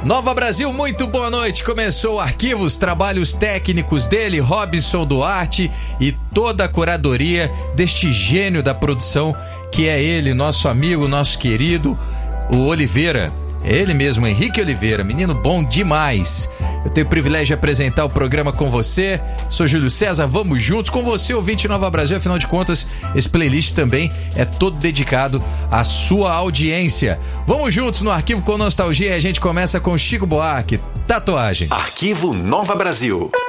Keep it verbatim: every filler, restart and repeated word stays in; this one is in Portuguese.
Nova Brasil, muito boa noite. Começou o Arquivos, trabalhos técnicos dele, Robson Duarte, e toda a curadoria deste gênio da produção, que é ele, nosso amigo, nosso querido, o Oliveira. É ele mesmo, Henrique Oliveira, menino bom demais. Eu tenho o privilégio de apresentar o programa com você. Sou Júlio César, vamos juntos com você, ouvinte Nova Brasil. Afinal de contas, esse playlist também é todo dedicado à sua audiência. Vamos juntos no Arquivo com Nostalgia e a gente começa com Chico Buarque, Tatuagem. Arquivo Nova Brasil.